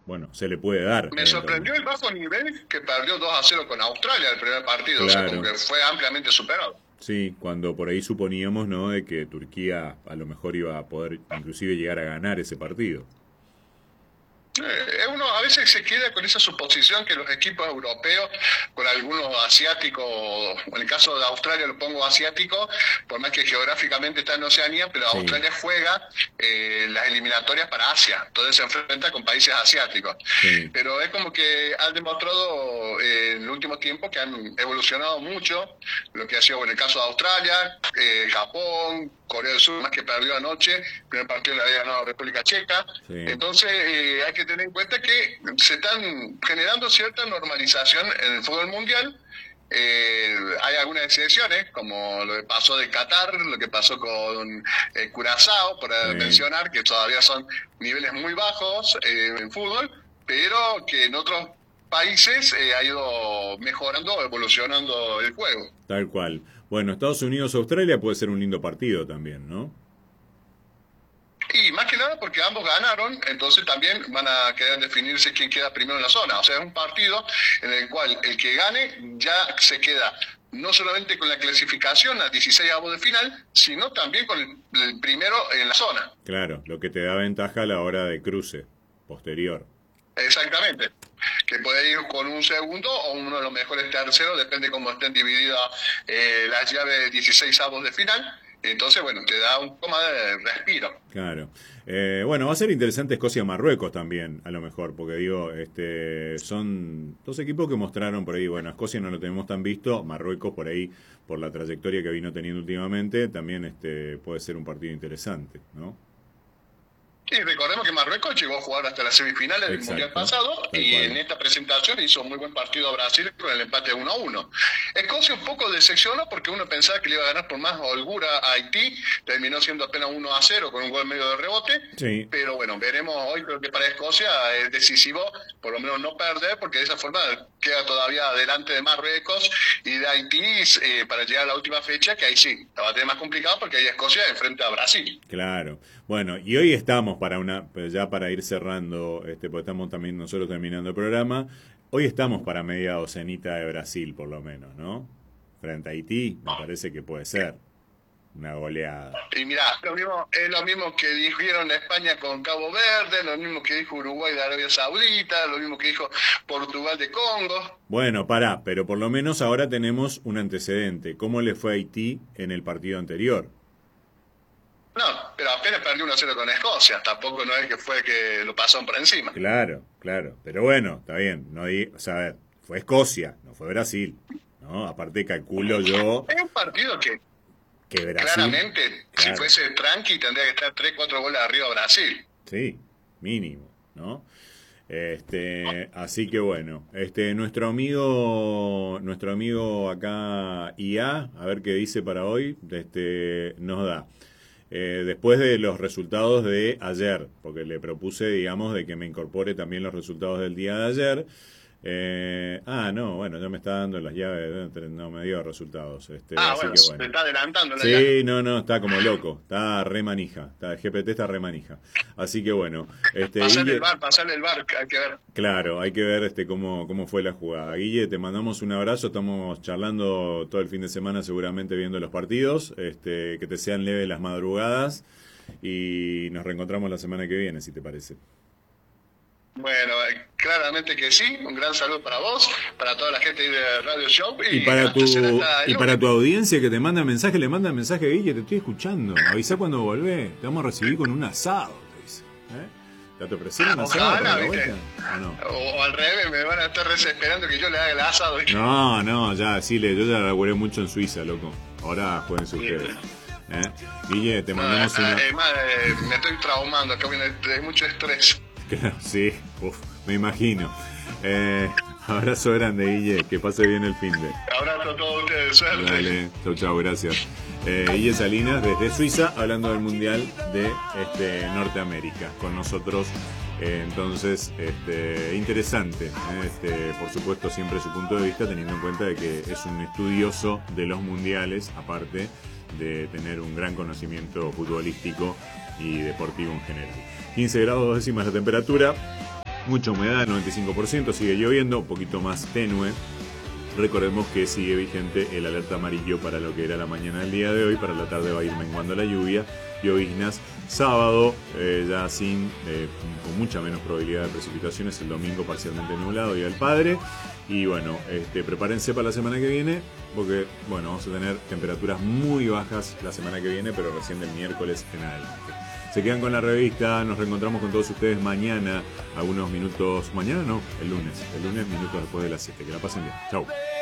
bueno, se le puede dar. Me sorprendió el bajo nivel que perdió 2-0 con Australia el primer partido, o sea, como Claro. que fue ampliamente superado. Sí, cuando por ahí suponíamos, ¿no?, de que Turquía a lo mejor iba a poder inclusive llegar a ganar ese partido. Uno a veces se queda con esa suposición que los equipos europeos, con algunos asiáticos, en el caso de Australia lo pongo asiático, por más que geográficamente está en Oceanía, pero Sí, Australia juega las eliminatorias para Asia, entonces se enfrenta con países asiáticos. sí, Pero es como que han demostrado en el último tiempo que han evolucionado mucho, lo que ha sido en el caso de Australia, Japón, Corea del Sur, más que perdió anoche, el primer partido lo había ganado la República Checa. sí. Entonces hay que tener en cuenta que se están generando cierta normalización en el fútbol mundial. Hay algunas excepciones, como lo que pasó de Qatar, lo que pasó con Curazao, por Sí. mencionar, que todavía son niveles muy bajos en fútbol, pero que en otros países ha ido mejorando, evolucionando el juego. Tal cual. Bueno, Estados Unidos-Australia puede ser un lindo partido también, ¿no? Y más que nada porque ambos ganaron, entonces también van a querer definirse quién queda primero en la zona. O sea, es un partido en el cual el que gane ya se queda no solamente con la clasificación a 16avos de final, sino también con el primero en la zona. Claro, lo que te da ventaja a la hora de cruce posterior. Exactamente. Que puede ir con un segundo o uno de los mejores terceros, depende cómo estén divididas las llaves de 16avos de final. Entonces, bueno, te da un poco más de respiro. Claro. Bueno, va a ser interesante Escocia-Marruecos también, a lo mejor, porque digo, son dos equipos que mostraron por ahí, bueno, Escocia no lo tenemos tan visto, Marruecos por ahí, por la trayectoria que vino teniendo últimamente, también puede ser un partido interesante, ¿no? Sí, recordemos que Marruecos llegó a jugar hasta las semifinales del Mundial Exacto, pasado tal y en cual. esta presentación hizo un muy buen partido a Brasil con el empate 1-1. Escocia un poco decepcionó porque uno pensaba que le iba a ganar por más holgura a Haití, terminó siendo apenas 1-0 con un gol medio de rebote, Sí, pero bueno, veremos hoy, creo que para Escocia es decisivo por lo menos no perder porque de esa forma queda todavía adelante de Marruecos y de Haití para llegar a la última fecha, que ahí sí, la va a tener más complicado porque ahí Escocia enfrenta a Brasil. claro. Bueno, y hoy estamos para pues ya para ir cerrando, porque estamos también nosotros terminando el programa, hoy estamos para media docenita de Brasil, por lo menos, ¿no? Frente a Haití, me parece que puede ser una goleada. Y mirá, es lo mismo que dijeron España con Cabo Verde, lo mismo que dijo Uruguay de Arabia Saudita, lo mismo que dijo Portugal de Congo. Bueno, pará, pero por lo menos ahora tenemos un antecedente. ¿Cómo le fue a Haití en el partido anterior? No, pero apenas perdió 1-0 con Escocia, tampoco no es que fue que lo pasaron por encima. Claro, claro. Pero bueno, está bien. No o sea, a ver, fue Escocia, no fue Brasil. ¿No? Aparte calculo yo Es un partido que que Brasil, claramente, si claro, fuese tranqui, tendría que estar 3-4 goles arriba Brasil. sí, mínimo, ¿no? Así que bueno, nuestro amigo acá IA, a ver qué dice para hoy, nos da. Después de los resultados de ayer, porque le propuse, digamos, de que me incorpore también los resultados del día de ayer. No, bueno, ya me está dando las llaves, no me dio resultados, Ah, así bueno, que se bueno. está adelantando ya. Sí, no, no, está como loco, está re manija, el GPT está re manija. Así que bueno, Guille, Pasarle el bar, hay que ver. claro, hay que ver cómo fue la jugada. Guille, te mandamos un abrazo, estamos charlando todo el fin de semana seguramente viendo los partidos, que te sean leves las madrugadas y nos reencontramos la semana que viene, si te parece. Bueno, claramente que sí. Un gran saludo para vos, para toda la gente de Radio Show Y y para será hasta el y para lunes. tu audiencia que te manda mensaje, le manda mensaje, Guille, te estoy escuchando. Avisa cuando volvés, te vamos a recibir con un asado, te dice. ¿Eh? ¿Ya te ofrecieron asado para Ojalá, la ¿viste? vuelta? ¿O no? O al revés, me van a estar esperando que yo le haga el asado. No, no, ya, decile, yo ya laburé mucho en Suiza, loco. Ahora jueguense ustedes. ¿Eh? Guille, te No, mandamos una... además, me estoy traumando, acá hay mucho estrés. Sí, uf, me imagino. Abrazo grande, Guille, que pase bien el fin de. Abrazo a todos ustedes, suerte. Dale, chau, chau, gracias. Guille Salinas desde Suiza, hablando del Mundial de Norteamérica, con nosotros. Entonces, interesante, por supuesto, siempre su punto de vista, teniendo en cuenta de que es un estudioso de los mundiales, aparte de tener un gran conocimiento futbolístico y deportivo en general. 15 grados décimas la temperatura. Mucha humedad, 95%, sigue lloviendo, un poquito más tenue. Recordemos que sigue vigente el alerta amarillo para lo que era la mañana del día de hoy. Para la tarde va a ir menguando la lluvia, lloviznas. Sábado ya con mucha menos probabilidad de precipitaciones. El domingo parcialmente nublado, Día del Padre. Y bueno, prepárense para la semana que viene, porque bueno, vamos a tener temperaturas muy bajas la semana que viene, pero recién del miércoles en adelante. Se quedan con la revista, nos reencontramos con todos ustedes mañana, algunos minutos, mañana no, el lunes minutos después de las 7. Que la pasen bien. Chau.